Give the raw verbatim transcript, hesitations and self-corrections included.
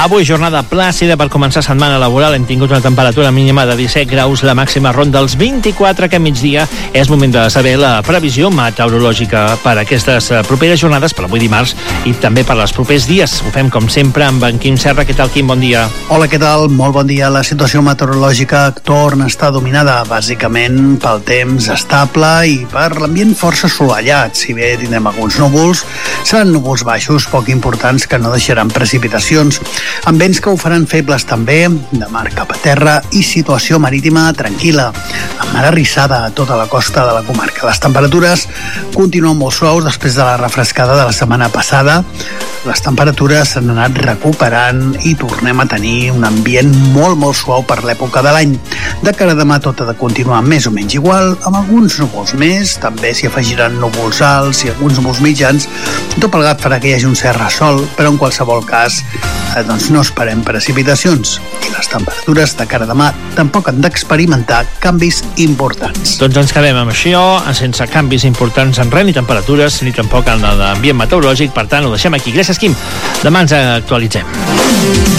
Avui jornada plàcida per començar setmana laboral. Hem tingut una temperatura mínima de disset graus, la màxima ronda els vint-i-quatre. Aquest migdia és moment de saber la previsió meteorològica per aquestes properes jornades, per avui dimarts i també per als propers dies. Ho fem com sempre amb en Quim Serra. Què tal, Quim? Bon dia. Hola, què tal? Molt bon dia. La situació meteorològica torna a estar dominada bàsicament pel temps estable i per l'ambient força assolellat. Si bé tindrem alguns núvols, seran núvols baixos poc importants que no deixaran precipitacions, amb vents que ho faran febles també, de mar cap a terra i situació marítima tranquil·la, amb mar arrissada a tota la costa de la comarca. Les temperatures continuen molt suaus després de la refrescada de la setmana passada. Les temperatures s'han anat recuperant i tornem a tenir un ambient molt, molt suau per l'època de l'any. De cara a demà tot ha de continuar més o menys igual, amb alguns núvols més, també s'hi afegiran núvols alts i alguns núvols mitjans. Tot plegat farà que hi hagi un cert ressol, però en qualsevol cas eh, doncs no esperem precipitacions. I les temperatures de cara a demà tampoc han d'experimentar canvis importants. Doncs ens quedem amb això, sense canvis importants en res, ni temperatures, ni tampoc en l'ambient meteorològic. Per tant, ho deixem aquí. Gràcies, Quim. Demà ens actualitzem.